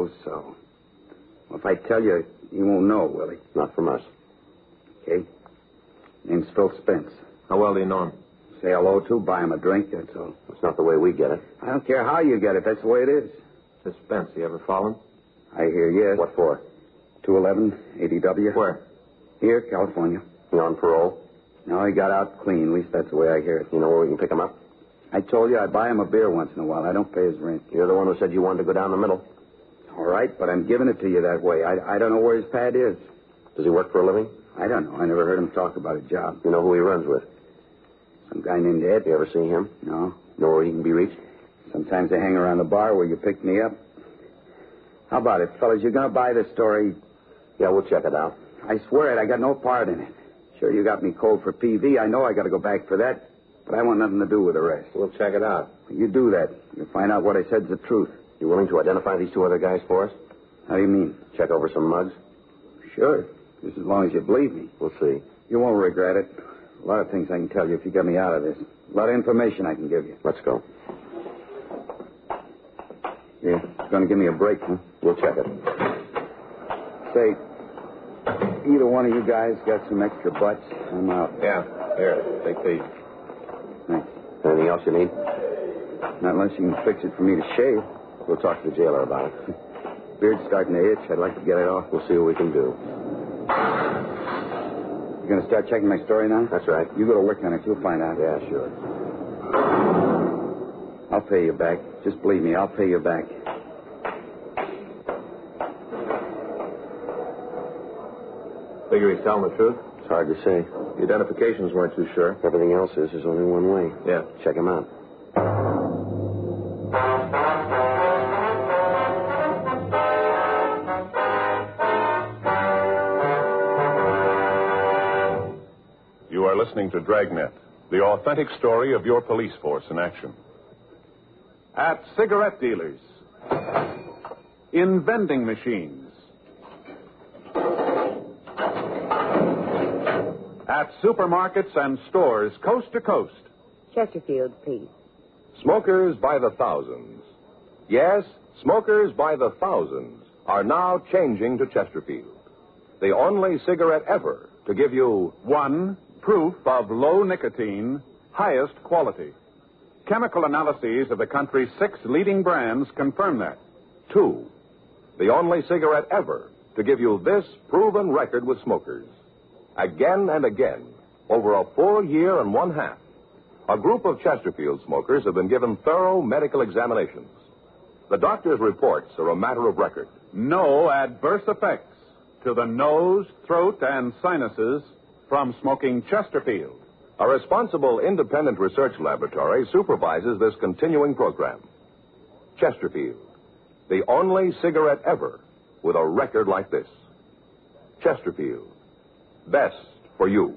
suppose so. Well, if I tell you, you won't know, will he? Not from us. Okay. Name's Phil Spence. How well do you know him? Say hello to, buy him a drink, that's all. That's not the way we get it. I don't care how you get it. That's the way it is. This Spence, you ever follow him? I hear yes. What for? 211 ADW. Where? Here, California. You on parole? No, he got out clean. At least that's the way I hear it. You know where we can pick him up? I told you I buy him a beer once in a while. I don't pay his rent. You're the one who said you wanted to go down the middle. All right, but I'm giving it to you that way. I don't know where his pad is. Does he work for a living? I don't know. I never heard him talk about a job. You know who he runs with? Some guy named Ed. You ever see him? No. Know where he can be reached? Sometimes they hang around the bar where you picked me up. How about it, fellas? You gonna buy this story? Yeah, we'll check it out. I swear it. I got no part in it. Sure, you got me cold for PV. I know I got to go back for that, but I want nothing to do with the rest. We'll check it out. You do that. You'll find out what I said's the truth. You willing to identify these two other guys for us? How do you mean? Check over some mugs? Sure. Just as long as you believe me. We'll see. You won't regret it. A lot of things I can tell you if you get me out of this. A lot of information I can give you. Let's go. You're going to give me a break, huh? We'll check it. Say, either one of you guys got some extra butts? I'm out. Yeah. Here, take these. Thanks. Anything else you need? Not unless you can fix it for me to shave. We'll talk to the jailer about it. Beard's starting to itch. I'd like to get it off. We'll see what we can do. You going to start checking my story now? That's right. You go to work on it. You'll find out. Yeah, sure. I'll pay you back. Just believe me. I'll pay you back. Figure he's telling the truth? It's hard to say. The identifications weren't too sure. Everything else is. There's only one way. Yeah. Check him out. You are listening to Dragnet, the authentic story of your police force in action. At cigarette dealers, in vending machines, at supermarkets and stores coast to coast. Chesterfield, please. Smokers by the thousands. Yes, smokers by the thousands are now changing to Chesterfield. The only cigarette ever to give you One, proof of low nicotine, highest quality. Chemical analyses of the country's 6 leading brands confirm that. 2, the only cigarette ever to give you this proven record with smokers. Again and again, over a full year and one half, a group of Chesterfield smokers have been given thorough medical examinations. The doctor's reports are a matter of record. No adverse effects to the nose, throat, and sinuses from smoking Chesterfield. A responsible independent research laboratory supervises this continuing program. Chesterfield, the only cigarette ever with a record like this. Chesterfield, best for you.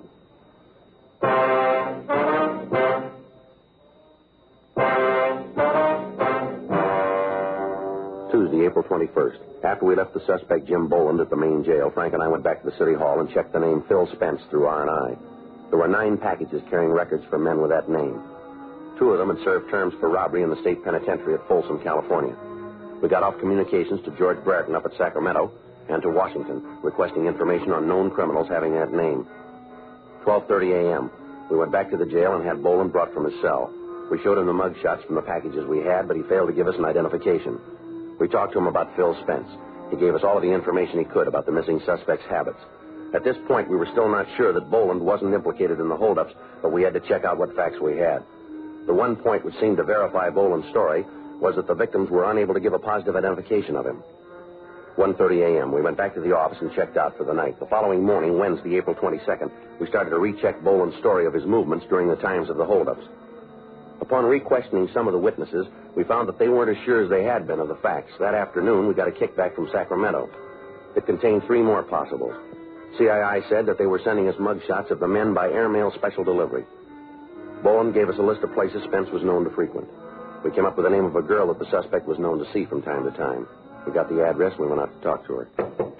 Tuesday, April 21st. After we left the suspect, Jim Boland, at the main jail, Frank and I went back to the city hall and checked the name Phil Spence through R&I. There were 9 packages carrying records for men with that name. 2 of them had served terms for robbery in the state penitentiary at Folsom, California. We got off communications to George Bratton up at Sacramento and to Washington, requesting information on known criminals having that name. 12:30 a.m. We went back to the jail and had Boland brought from his cell. We showed him the mug shots from the packages we had, but he failed to give us an identification. We talked to him about Phil Spence. He gave us all of the information he could about the missing suspect's habits. At this point, we were still not sure that Boland wasn't implicated in the holdups, but we had to check out what facts we had. The one point which seemed to verify Boland's story was that the victims were unable to give a positive identification of him. 1:30 a.m., we went back to the office and checked out for the night. The following morning, Wednesday, April 22nd, we started to recheck Boland's story of his movements during the times of the holdups. Upon re-questioning some of the witnesses, we found that they weren't as sure as they had been of the facts. That afternoon, we got a kickback from Sacramento. It contained 3 more possibles. CII said that they were sending us mugshots of the men by airmail special delivery. Boland gave us a list of places Spence was known to frequent. We came up with the name of a girl that the suspect was known to see from time to time. We got the address and we went out to talk to her.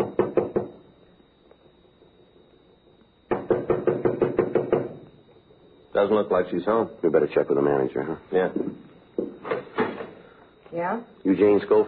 Doesn't look like she's home. We better check with the manager, huh? Yeah. Yeah? You Jane Schofield?